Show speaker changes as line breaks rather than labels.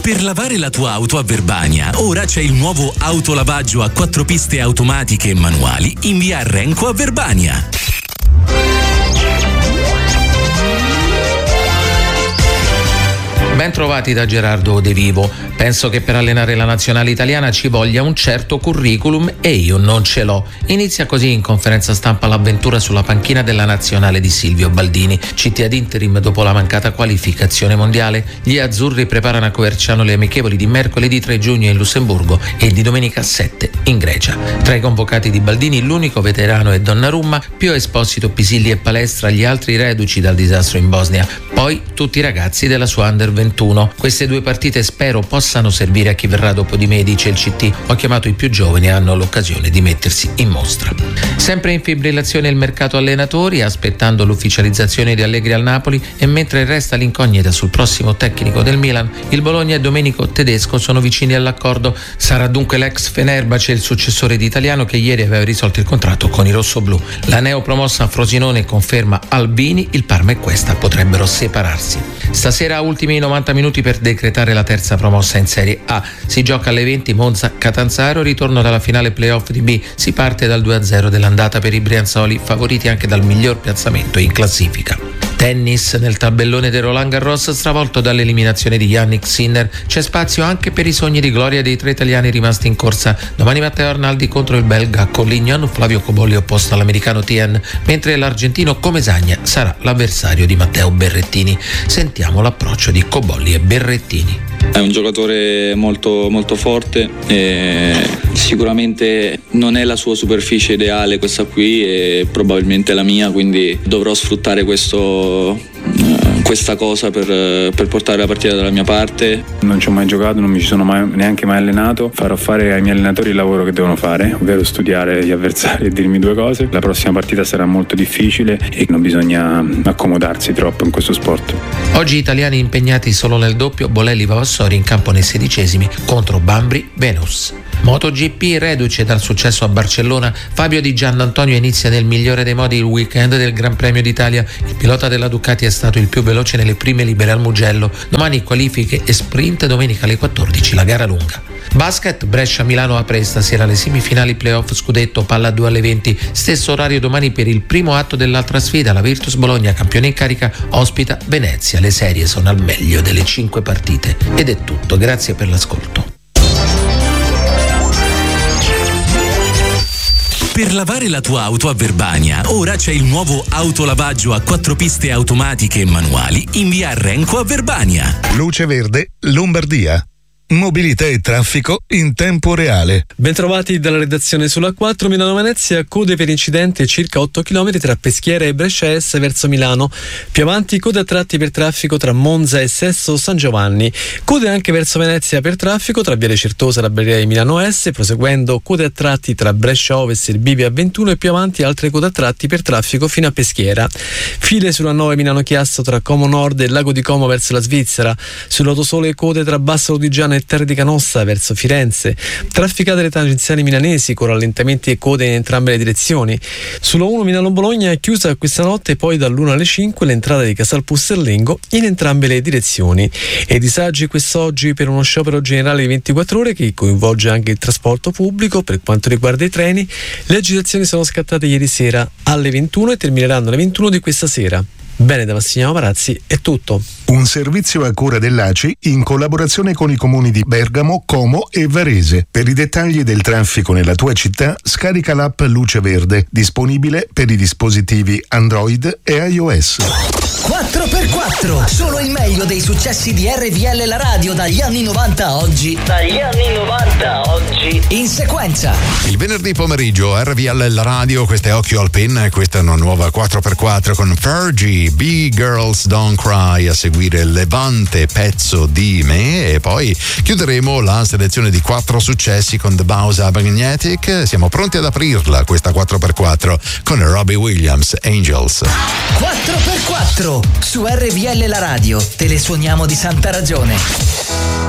Per lavare la tua auto a Verbania, ora c'è il nuovo autolavaggio a 4 piste automatiche e manuali in via Renco a Verbania.
Ben trovati da Gerardo De Vivo. Penso che per allenare la nazionale italiana ci voglia un certo curriculum e io non ce l'ho. Inizia così in conferenza stampa l'avventura sulla panchina della nazionale di Silvio Baldini. CT ad interim dopo la mancata qualificazione mondiale. Gli azzurri preparano a Coverciano le amichevoli di mercoledì 3 giugno in Lussemburgo e di domenica 7 in Grecia. Tra i convocati di Baldini l'unico veterano è Donnarumma, Pio Esposito, Pisilli e Palestra, gli altri reduci dal disastro in Bosnia. Poi tutti i ragazzi della sua Under 21. Queste 2 partite spero possano servire a chi verrà dopo di me, dice il CT. Ho chiamato i più giovani e hanno l'occasione di mettersi in mostra. Sempre in fibrillazione il mercato allenatori, aspettando l'ufficializzazione di Allegri al Napoli, e mentre resta l'incognita sul prossimo tecnico del Milan, il Bologna e Domenico Tedesco sono vicini all'accordo. Sarà dunque l'ex Fenerbahce il successore di Italiano, che ieri aveva risolto il contratto con i rossoblù. La neopromossa Frosinone conferma Albini, il Parma e Questa potrebbero separarsi. Stasera ultimi 90 minuti per decretare la terza promossa in Serie A. Si gioca alle 20 Monza-Catanzaro, ritorno dalla finale playoff di B. Si parte dal 2-0 dell'andata per i brianzoli, favoriti anche dal miglior piazzamento in classifica. Tennis, nel tabellone del Roland Garros stravolto dall'eliminazione di Yannick Sinner, c'è spazio anche per i sogni di gloria dei 3 italiani rimasti in corsa. Domani Matteo Arnaldi contro il belga Collignon, Flavio Cobolli opposto all'americano Tien, mentre l'argentino Comesagna sarà l'avversario di Matteo Berrettini. Sentiamo l'approccio di Cobolli e Berrettini.
È un giocatore molto, molto forte e sicuramente non è la sua superficie ideale questa qui, e probabilmente la mia, quindi dovrò sfruttare questa cosa per portare la partita dalla mia parte.
Non ci ho mai giocato, non mi ci sono neanche mai allenato. Farò fare ai miei allenatori il lavoro che devono fare, ovvero studiare gli avversari e dirmi 2 cose. La prossima partita sarà molto difficile e non bisogna accomodarsi troppo in questo sport.
Oggi italiani impegnati solo nel doppio, Bolelli Vavassori in campo nei 16esimi contro Bambri Venus. MotoGP, reduce dal successo a Barcellona, Fabio Di Giannantonio inizia nel migliore dei modi il weekend del Gran Premio d'Italia. Il pilota della Ducati è stato il più veloce nelle prime libere al Mugello. Domani qualifiche e sprint, domenica alle 14 la gara lunga. Basket, Brescia-Milano apre stasera le semifinali playoff scudetto, palla 2 alle 20, stesso orario domani per il primo atto dell'altra sfida. La Virtus Bologna, campione in carica, ospita Venezia. Le serie sono al meglio delle 5 partite. Ed è tutto, grazie per l'ascolto.
Per lavare la tua auto a Verbania, ora c'è il nuovo autolavaggio a 4 piste automatiche e manuali in via Renco a Verbania.
Luce Verde, Lombardia. Mobilità e traffico in tempo reale.
Bentrovati dalla redazione sulla 4 Milano-Venezia. Code per incidente circa 8 km tra Peschiera e Brescia Est verso Milano. Più avanti code a tratti per traffico tra Monza e Sesto San Giovanni. Code anche verso Venezia per traffico tra Viale Certosa e la barriera di Milano Est. Proseguendo code a tratti tra Brescia Ovest e il Bivio A21 e più avanti altre code a tratti per traffico fino a Peschiera. File sulla 9 Milano-Chiasso tra Como Nord e Lago di Como verso la Svizzera. Sull'autosole code tra Basso Lodigiano e Terre di Canossa verso Firenze. Trafficate le tangenziali milanesi con rallentamenti e code in entrambe le direzioni. Sulla 1 Milano-Bologna è chiusa questa notte, poi dall'1 alle 5 l'entrata di Casal Pusserlengo in entrambe le direzioni. E disagi quest'oggi per uno sciopero generale di 24 ore che coinvolge anche il trasporto pubblico. Per quanto riguarda i treni, le agitazioni sono scattate ieri sera alle 21 e termineranno alle 21 di questa sera. Bene, da Massimiliano Marazzi è tutto.
Un servizio a cura dell'ACI in collaborazione con i comuni di Bergamo, Como e Varese. Per i dettagli del traffico nella tua città, scarica l'app Luce Verde, disponibile per i dispositivi Android e iOS.
4x4, solo il meglio dei successi di RVL la radio dagli anni 90 a oggi. In sequenza.
Il venerdì pomeriggio RVL la radio, questa è Occhio al Pen, questa è una nuova 4x4 con Fergie, B-Girls Don't Cry, a seguire Levante, Pezzo di me, e poi chiuderemo la selezione di 4 successi con The Bausa Magnetic. Siamo pronti ad aprirla questa 4x4 con Robbie Williams, Angels.
4x4 su RVL la radio, te le suoniamo di santa ragione.